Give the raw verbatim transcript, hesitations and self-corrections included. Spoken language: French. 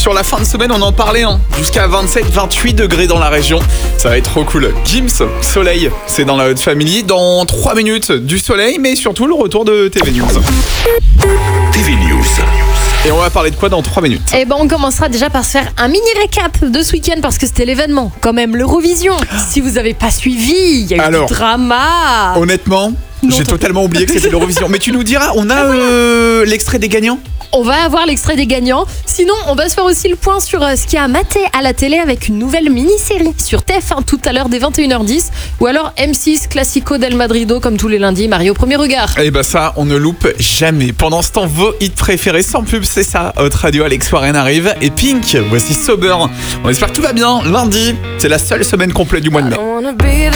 Sur la fin de semaine, on en parlait, hein. Jusqu'à vingt-sept vingt-huit degrés dans la région. Ça va être trop cool. Gims, soleil, c'est dans la Haute Family. Dans trois minutes, du soleil, mais surtout le retour de T V News. T V News. Et on va parler de quoi dans trois minutes? Eh ben, on commencera déjà par se faire un mini récap de ce week-end parce que c'était l'événement, quand même, l'Eurovision. Si vous n'avez pas suivi, il y a eu Alors, du drama. Honnêtement, Non, j'ai t'as- totalement oublié que c'était l'Eurovision. Mais tu nous diras, on a euh, l'extrait des gagnants? On va avoir l'extrait des gagnants. Sinon, on va se faire aussi le point sur euh, ce qu'il y a à mater à la télé avec une nouvelle mini-série sur T F un tout à l'heure dès vingt et une heures dix. Ou alors M six, Classico del Madrido, comme tous les lundis, Mario au premier regard. Eh ben ça, on ne loupe jamais. Pendant ce temps, vos hits préférés sans pub, c'est ça. Haute Radio, Alex Warren arrive. Et Pink, voici Sober. On espère que tout va bien. Lundi, c'est la seule semaine complète du mois de mai.